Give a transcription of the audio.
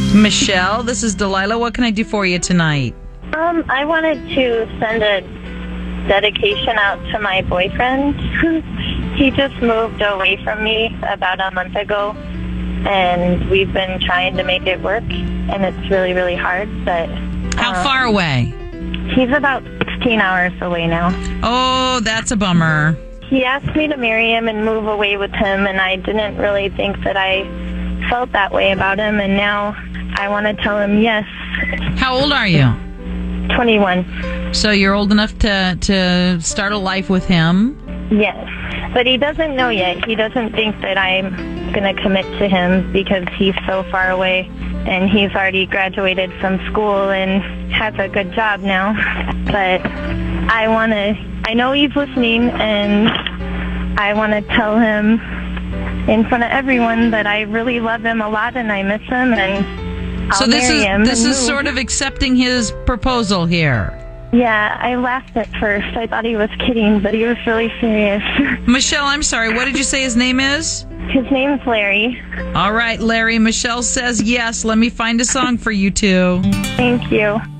Michelle, this is Delilah. What can I do for you tonight? I wanted to send a dedication out to my boyfriend. He just moved away from me about a month ago, and we've been trying to make it work, and it's really, really hard. But How far away? He's about 16 hours away now. Oh, that's a bummer. He asked me to marry him and move away with him, and I didn't really think that I felt that way about him, and now I want to tell him yes. How old are you? 21. So you're old enough to start a life with him? Yes. But he doesn't know yet. He doesn't think that I'm going to commit to him because he's so far away, and he's already graduated from school and has a good job now. But I know he's listening, and I want to tell him in front of everyone that I really love him a lot and I miss him, and I'll marry him. This is sort of accepting his proposal here. Yeah, I laughed at first. I thought he was kidding, but he was really serious. Michelle, I'm sorry. What did you say his name is? His name's Larry. All right, Larry. Michelle says yes. Let me find a song for you two. Thank you.